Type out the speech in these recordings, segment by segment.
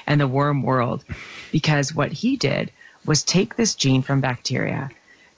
and the worm world, because what he did was take this gene from bacteria,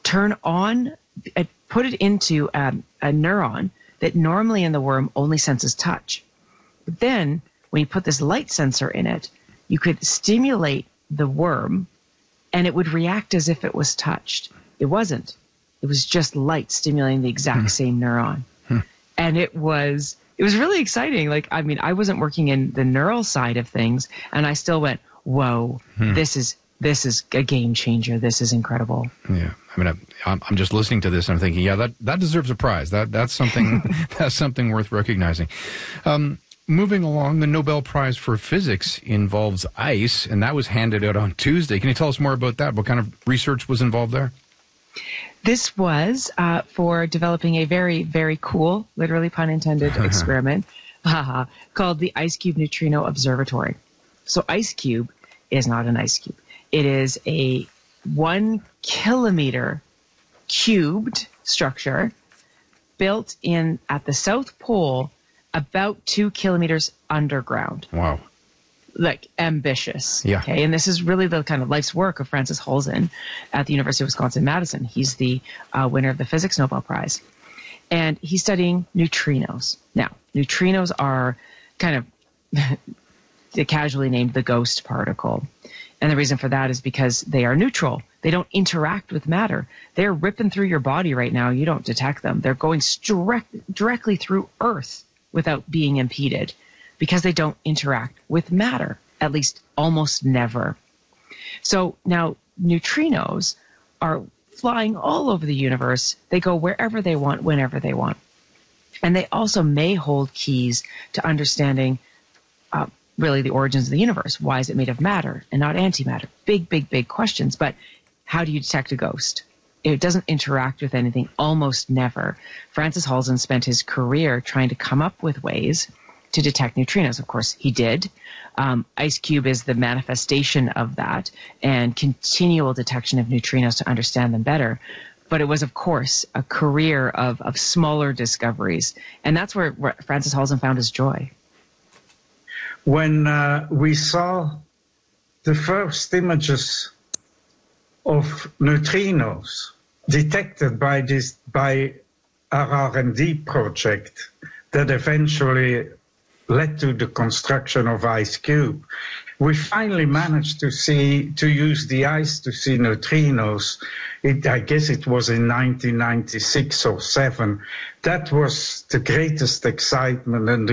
put it into a neuron that normally in the worm only senses touch. But then when you put this light sensor in it, you could stimulate the worm and it would react as if it was touched. It wasn't. It was just light stimulating the exact same neuron. And it was really exciting. Like, I mean, I wasn't working in the neural side of things, and I still went, whoa, this is a game changer. This is incredible. Yeah. I mean, I'm just listening to this and I'm thinking, yeah, that deserves a prize. That's something, that's something worth recognizing. Moving along, the Nobel Prize for Physics involves ice, and that was handed out on Tuesday. Can you tell us more about that? What kind of research was involved there? This was for developing a very, very cool, literally pun intended, experiment called the IceCube Neutrino Observatory. So IceCube is not an ice cube. It is a 1 kilometer cubed structure built in at the South Pole about 2 kilometers underground. Wow. Like, ambitious. Yeah. Okay. And this is really the kind of life's work of Francis Halzen at the University of Wisconsin-Madison. He's the winner of the Physics Nobel Prize. And he's studying neutrinos. Now, neutrinos are kind of casually named the ghost particle. And the reason for that is because they are neutral. They don't interact with matter. They're ripping through your body right now. You don't detect them. They're going directly through Earth without being impeded because they don't interact with matter, at least almost never. So now neutrinos are flying all over the universe. They go wherever they want, whenever they want. And they also may hold keys to understanding really the origins of the universe. Why is it made of matter and not antimatter? Big, big, big questions. But how do you detect a ghost? It doesn't interact with anything, almost never. Francis Halzen spent his career trying to come up with ways to detect neutrinos. Of course, he did. IceCube is the manifestation of that and continual detection of neutrinos to understand them better. But it was, of course, a career of smaller discoveries. And that's where Francis Halzen found his joy. When we saw the first images of neutrinos detected by our R&D project that eventually led to the construction of IceCube, we finally managed to use the ice to see neutrinos. I guess it was in 1996 or 7. That was the greatest excitement and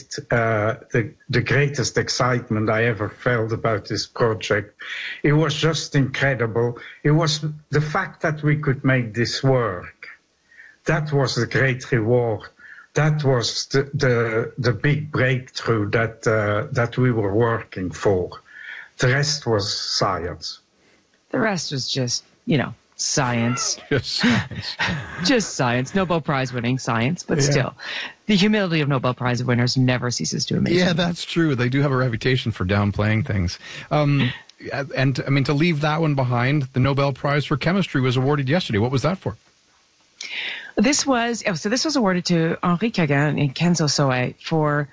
the greatest excitement I ever felt about this project. It was just incredible. It was the fact that we could make this work. That was the great reward. That was the big breakthrough that we were working for. The rest was science. The rest was just, science. Just science. Just science. Nobel Prize winning science, but still. The humility of Nobel Prize winners never ceases to amaze me. Yeah, that's true. They do have a reputation for downplaying things. And, I mean, to leave that one behind, the Nobel Prize for Chemistry was awarded yesterday. What was that for? This was awarded to Henri Kagan and Kenzo Soe for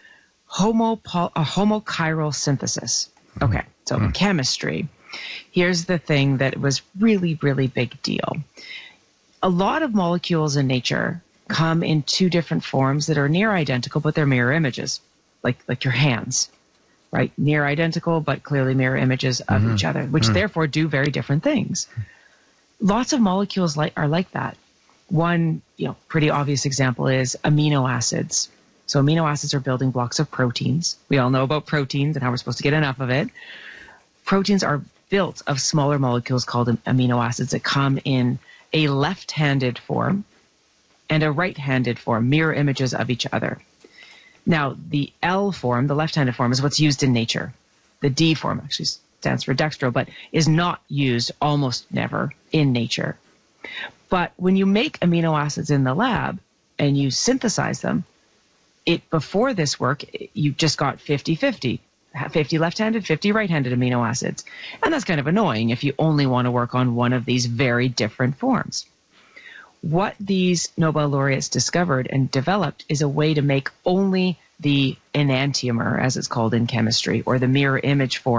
homochiral synthesis. Okay, so chemistry. Here's the thing that was really, really big deal. A lot of molecules in nature come in 2 different forms that are near identical, but they're mirror images, like your hands, right? Near identical, but clearly mirror images of each other, which therefore do very different things. Lots of molecules are like that. One, pretty obvious example is amino acids. So amino acids are building blocks of proteins. We all know about proteins and how we're supposed to get enough of it. Proteins are built of smaller molecules called amino acids that come in a left-handed form and a right-handed form, mirror images of each other. Now, the L form, the left-handed form, is what's used in nature. The D form actually stands for dextro, but is not used almost never in nature. But when you make amino acids in the lab and you synthesize them, before this work, you just got 50-50. 50 left-handed, 50 right-handed amino acids. And that's kind of annoying if you only want to work on one of these very different forms. What these Nobel laureates discovered and developed is a way to make only the enantiomer, as it's called in chemistry, or the mirror image form,